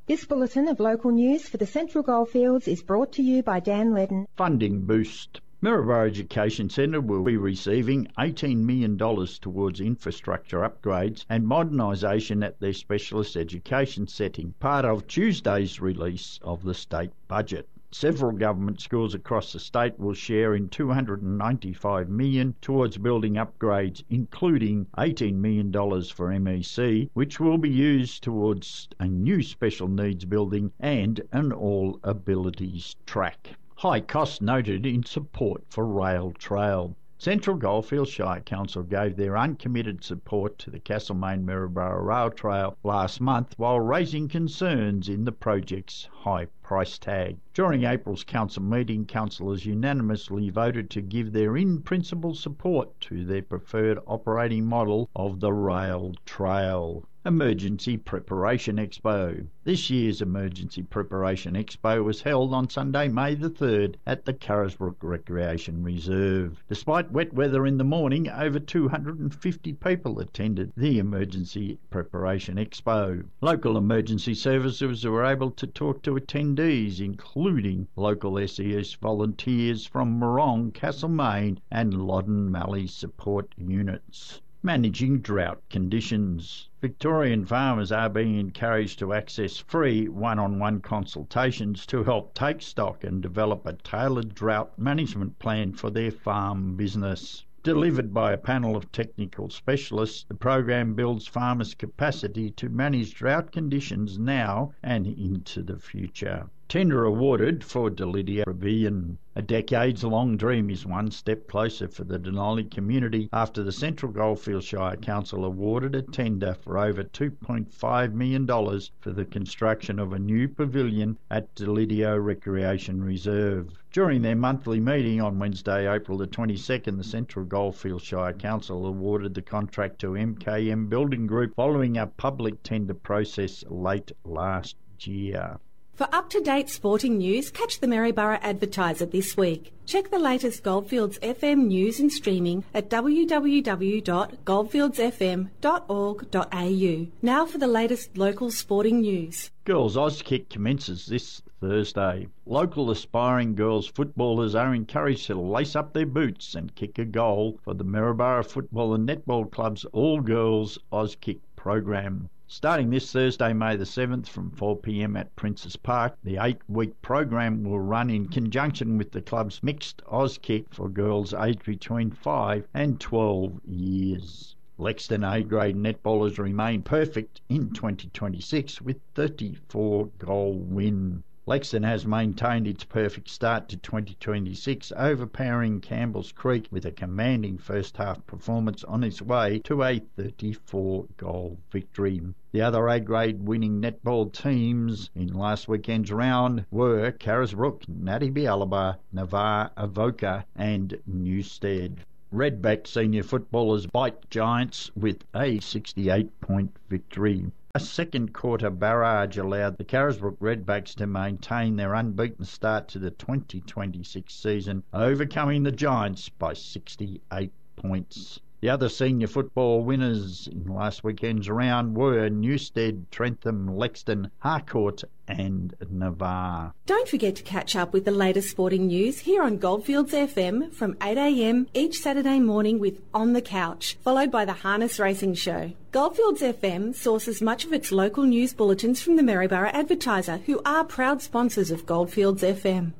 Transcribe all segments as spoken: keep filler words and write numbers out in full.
This bulletin of local news for the Central Goldfields is brought to you by Dan Ledden. Funding boost. Maryborough Education Centre will be receiving eighteen million dollars towards infrastructure upgrades and modernisation at their specialist education setting, part of Tuesday's release of the state budget. Several government schools across the state will share in two hundred ninety-five million dollars towards building upgrades, including eighteen million dollars for M E C, which will be used towards a new special needs building and an all abilities track. High costs noted in support for rail trail. Central Goldfields Shire Council gave their uncommitted support to the Castlemaine Maryborough Rail Trail last month while raising concerns in the project's high price tag. During April's council meeting, councillors unanimously voted to give their in-principle support to their preferred operating model of the rail trail. Emergency Preparation Expo. This year's Emergency Preparation Expo was held on Sunday, May the third at the Carisbrook Recreation Reserve. Despite wet weather in the morning, over two hundred fifty people attended the Emergency Preparation Expo. Local emergency services were able to talk to attendees, including local S E S volunteers from Morong, Castlemaine and Loddon Mallee support units. Managing drought conditions. Victorian farmers are being encouraged to access free one-on-one consultations to help take stock and develop a tailored drought management plan for their farm business. Delivered by a panel of technical specialists, the program builds farmers' capacity to manage drought conditions now and into the future. Tender awarded for Delidia Pavilion. A decades-long dream is one step closer for the Denali community after the Central Goldfields Shire Council awarded a tender for over two point five million dollars for the construction of a new pavilion at Delidio Recreation Reserve. During their monthly meeting on Wednesday, April the twenty-second, the Central Goldfields Shire Council awarded the contract to M K M Building Group following a public tender process late last year. For up-to-date sporting news, catch the Maryborough Advertiser this week. Check the latest Goldfields F M news and streaming at w w w dot goldfields f m dot org dot a u. Now for the latest local sporting news. Girls Auskick commences this Thursday. Local aspiring girls footballers are encouraged to lace up their boots and kick a goal for the Maryborough Football and Netball Club's all-girls Auskick program. Starting this Thursday, May the seventh from four p m at Princes Park, the eight-week program will run in conjunction with the club's mixed Auskick for girls aged between five and twelve years. Lexton A-grade netballers remain perfect in twenty twenty-six with thirty-four goal win. Lexton has maintained its perfect start to twenty twenty-six, overpowering Campbell's Creek with a commanding first-half performance on its way to a thirty-four goal victory. The other A-grade winning netball teams in last weekend's round were Carisbrook, Natty Bialaba, Navarre, Avoca and Newstead. Redback senior footballers bite Giants with a sixty-eight point victory. A second quarter barrage allowed the Carisbrook Redbacks to maintain their unbeaten start to the twenty twenty-six season, overcoming the Giants by sixty-eight points. The other senior football winners in last weekend's round were Newstead, Trentham, Lexton, Harcourt and Navarre. Don't forget to catch up with the latest sporting news here on Goldfields F M from eight a m each Saturday morning with On the Couch, followed by the Harness Racing Show. Goldfields F M sources much of its local news bulletins from the Maryborough Advertiser, who are proud sponsors of Goldfields F M.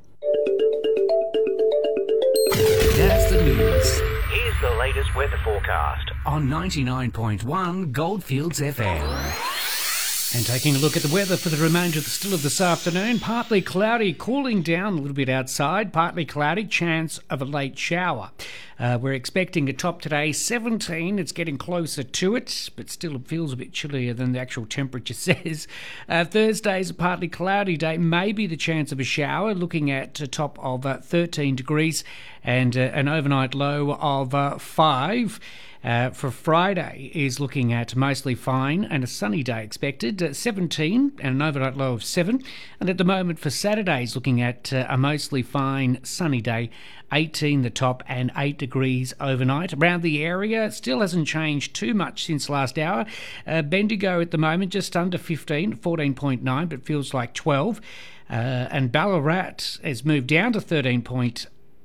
That's the news. Here's the latest weather forecast on ninety-nine point one Goldfields F M. And taking a look at the weather for the remainder of the still of this afternoon, partly cloudy, cooling down a little bit outside, partly cloudy, chance of a late shower. Uh, we're expecting a top today, seventeen. It's getting closer to it, but still it feels a bit chillier than the actual temperature says. Uh, Thursday's a partly cloudy day, maybe the chance of a shower, looking at a top of uh, thirteen degrees and uh, an overnight low of uh, five. Uh, for Friday is looking at mostly fine and a sunny day expected, uh, seventeen and an overnight low of seven. And at the moment for Saturday is looking at uh, a mostly fine sunny day, eighteen the top and eight degrees overnight. Around the area, still hasn't changed too much since last hour. Uh, Bendigo at the moment just under fifteen, fourteen point nine, but feels like twelve. Uh, and Ballarat has moved down to thirteen point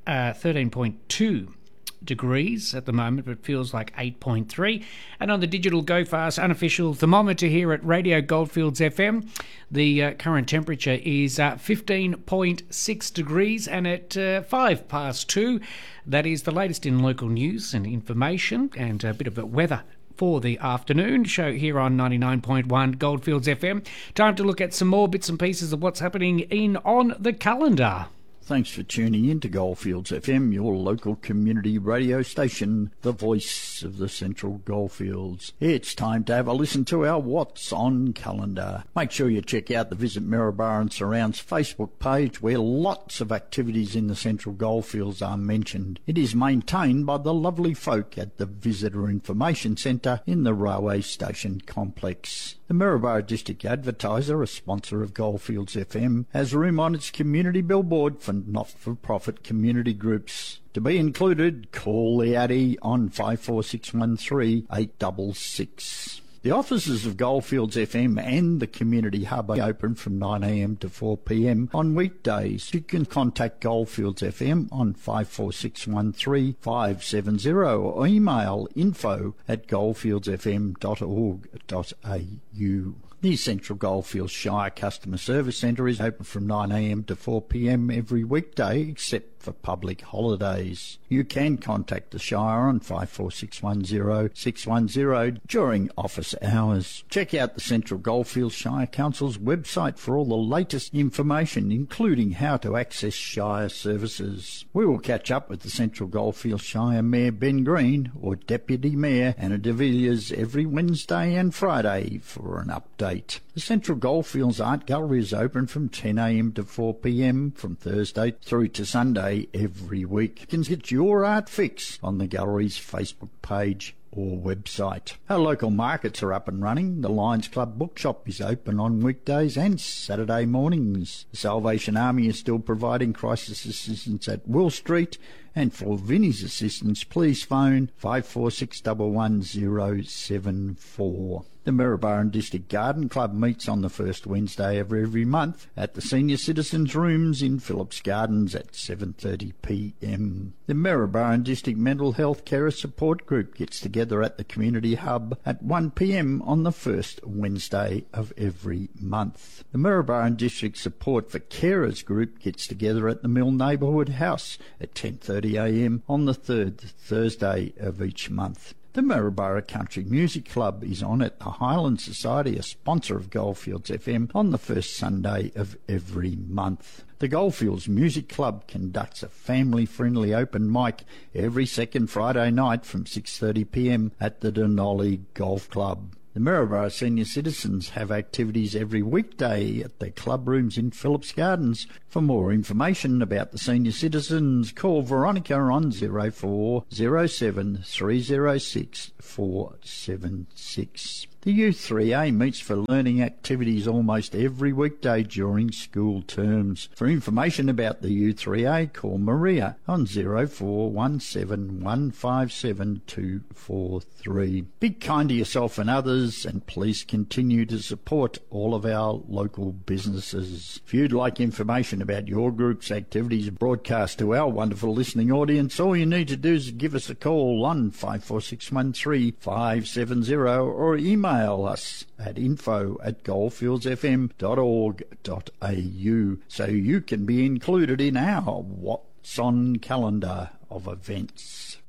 two degrees at the moment, but feels like eight point three. And on the digital Go Fast unofficial thermometer here at Radio Goldfields F M, the uh, current temperature is uh, fifteen point six degrees, and at uh, five past two, that is the latest in local news and information and a bit of the weather for the afternoon show here on ninety-nine point one Goldfields F M. Time to look at some more bits and pieces of what's happening in on the calendar. Thanks for tuning in to Goldfields F M, your local community radio station, the voice of the Central Goldfields. It's time to have a listen to our What's On calendar. Make sure you check out the Visit Maryborough and Surrounds Facebook page, where lots of activities in the Central Goldfields are mentioned. It is maintained by the lovely folk at the Visitor Information Centre in the railway station complex. The Maryborough District Advertiser, a sponsor of Goldfields F M, has room on its community billboard for not-for-profit community groups. To be included, call the Addy on five four six one three, eight six six. The offices of Goldfields F M and the Community Hub are open from nine a m to four p m on weekdays. You can contact Goldfields F M on five four six one three, five seven zero or email info at goldfields f m dot org dot a u. The Central Goldfields Shire Customer Service Centre is open from nine a m to four p m every weekday except for public holidays. You can contact the Shire on five four six one zero, six one zero during office hours. Check out the Central Goldfields Shire Council's website for all the latest information, including how to access Shire services. We will catch up with the Central Goldfields Shire Mayor Ben Green or Deputy Mayor Anna de Villiers every Wednesday and Friday for an update. The Central Goldfields Art Gallery is open from ten a m to four p m from Thursday through to Sunday every week. You can get your art fix on the gallery's Facebook page or website. Our local markets are up and running. The Lions Club Bookshop is open on weekdays and Saturday mornings. The Salvation Army is still providing crisis assistance at Will Street, and for Vinnie's assistance, please phone five four six one one zero seven four. The Maryborough District Garden Club meets on the first Wednesday of every month at the Senior Citizens Rooms in Phillips Gardens at seven thirty p m. The Maryborough District Mental Health Carer Support Group gets together at the Community Hub at one p m on the first Wednesday of every month. The Maryborough District Support for Carers Group gets together at the Mill Neighbourhood House at ten thirty a m on the third Thursday of each month. The Maryborough Country Music Club is on at the Highland Society, a sponsor of Goldfields F M, on the first Sunday of every month. The Goldfields Music Club conducts a family-friendly open mic every second Friday night from six thirty p m at the Denali Golf Club. The Maryborough Senior Citizens have activities every weekday at their club rooms in Phillips Gardens. For more information about the Senior Citizens, call Veronica on zero four zero seven three zero six four seven six. The U three A meets for learning activities almost every weekday during school terms. For information about the U three A, call Maria on zero four one seven one five seven two four three. Be kind to yourself and others, and please continue to support all of our local businesses. If you'd like information about your group's activities broadcast to our wonderful listening audience, all you need to do is give us a call on five four six one three, five seven zero or email us at info at goldfields f m dot org dot a u so you can be included in our What's On calendar of events.